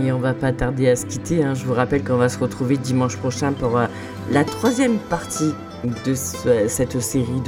Et on va pas tarder à se quitter, hein. Je vous rappelle qu'on va se retrouver dimanche prochain pour la 3e partie de cette série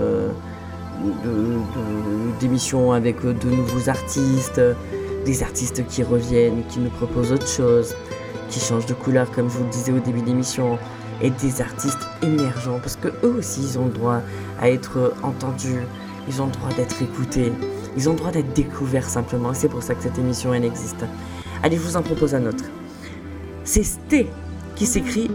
d'émissions avec de nouveaux artistes, des artistes qui reviennent, qui nous proposent autre chose, qui changent de couleur comme je vous le disais au début de l'émission, et des artistes émergents parce que eux aussi ils ont le droit à être entendus, ils ont le droit d'être écoutés, ils ont le droit d'être découverts simplement, et c'est pour ça que cette émission elle existe. Allez, je vous en propose un autre. C'est Sté, qui s'écrit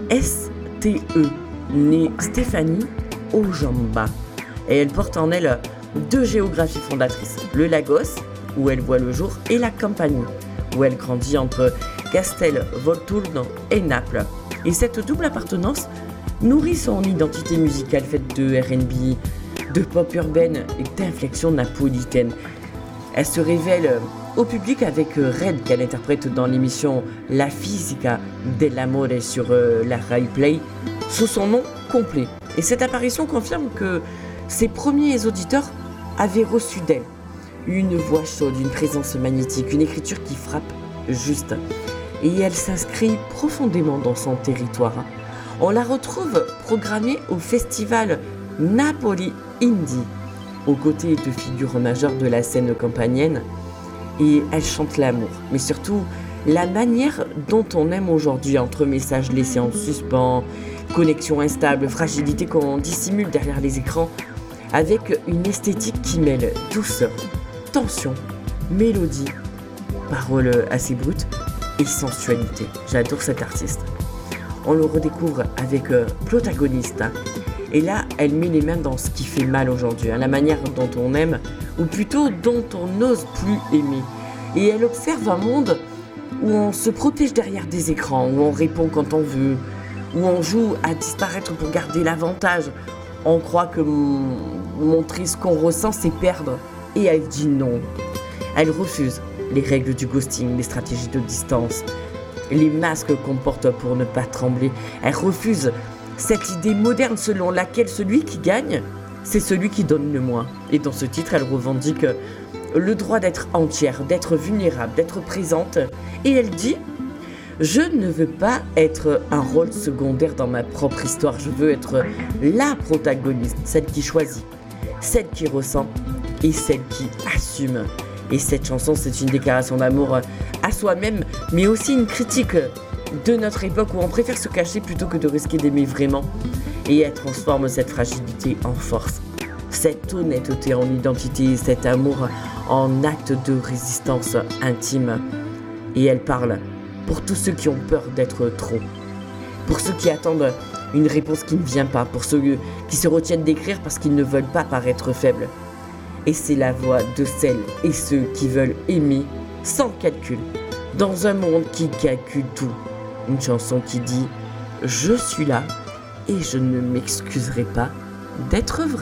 S-T-E, née Stéphanie Ojamba. Et elle porte en elle 2 géographies fondatrices. Le Lagos, où elle voit le jour, et la Campanie, où elle grandit entre Castelvolturno et Naples. Et cette double appartenance nourrit son identité musicale faite de R&B, de pop urbaine et d'inflexion napolitaine. Elle se révèle au public avec Red qu'elle interprète dans l'émission La Fisica dell'Amore sur la Rai Play sous son nom complet. Et cette apparition confirme que ses premiers auditeurs avaient reçu d'elle une voix chaude, une présence magnétique, une écriture qui frappe juste. Et elle s'inscrit profondément dans son territoire. On la retrouve programmée au festival Napoli Indie, aux côtés de figures majeures de la scène campanienne. Et elle chante l'amour, mais surtout la manière dont on aime aujourd'hui, entre messages laissés en suspens, connexion instable, fragilité qu'on dissimule derrière les écrans, avec une esthétique qui mêle douceur, tension, mélodie, paroles assez brutes et sensualité. J'adore cet artiste. On le redécouvre avec Protagonista. Et là, elle met les mains dans ce qui fait mal aujourd'hui, la manière dont on aime, ou plutôt dont on n'ose plus aimer. Et elle observe un monde où on se protège derrière des écrans, où on répond quand on veut, où on joue à disparaître pour garder l'avantage. On croit que montrer ce qu'on ressent, c'est perdre. Et elle dit non. Elle refuse les règles du ghosting, les stratégies de distance, les masques qu'on porte pour ne pas trembler. Elle refuse cette idée moderne selon laquelle celui qui gagne, c'est celui qui donne le moins. Et dans ce titre, elle revendique le droit d'être entière, d'être vulnérable, d'être présente. Et elle dit « Je ne veux pas être un rôle secondaire dans ma propre histoire. Je veux être la protagoniste, celle qui choisit, celle qui ressent et celle qui assume. » Et cette chanson, c'est une déclaration d'amour à soi-même, mais aussi une critique de notre époque où on préfère se cacher plutôt que de risquer d'aimer vraiment. Et elle transforme cette fragilité en force, cette honnêteté en identité, cet amour en acte de résistance intime. Et elle parle pour tous ceux qui ont peur d'être trop, pour ceux qui attendent une réponse qui ne vient pas, pour ceux qui se retiennent d'écrire parce qu'ils ne veulent pas paraître faibles. Et c'est la voix de celles et ceux qui veulent aimer sans calcul, dans un monde qui calcule tout. Une chanson qui dit « Je suis là et je ne m'excuserai pas d'être vrai ».